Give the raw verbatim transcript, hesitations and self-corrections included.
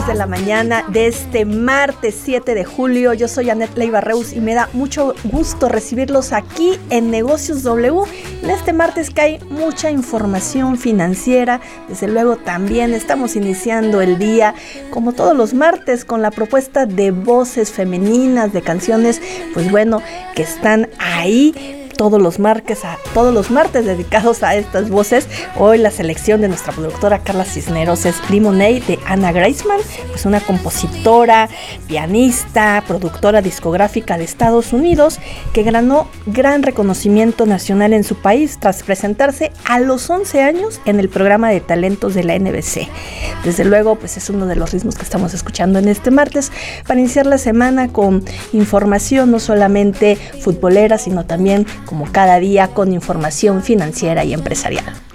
De la mañana de este martes siete de julio. Yo soy Anet Leiva Reus y me da mucho gusto recibirlos aquí en Negocios W. En este martes que hay mucha información financiera, desde luego también estamos iniciando el día como todos los martes con la propuesta de voces femeninas, de canciones, pues bueno, que están ahí todos los martes, a, todos los martes dedicados a estas voces. Hoy la selección de nuestra productora Carla Cisneros es Lemonade de Anna Graceman, pues una compositora, pianista, productora discográfica de Estados Unidos que ganó gran reconocimiento nacional en su país tras presentarse a los once años en el programa de talentos de la N B C. Desde luego, pues es uno de los ritmos que estamos escuchando en este martes para iniciar la semana con información no solamente futbolera, sino también como cada día con información financiera y empresarial.